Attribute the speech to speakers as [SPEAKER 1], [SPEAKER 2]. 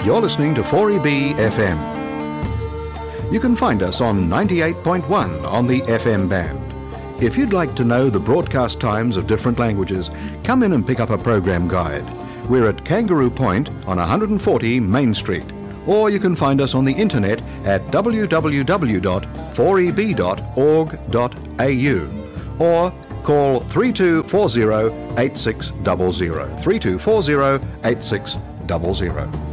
[SPEAKER 1] You're listening to 4EB FM. You can find us on 98.1 on the FM band. If you'd like to know the broadcast times of different languages, come in and pick up a program guide. We're at Kangaroo Point on 140 Main Street. Or you can find us on the internet at www.4eb.org.au or call 3240 8600, 3240 8600.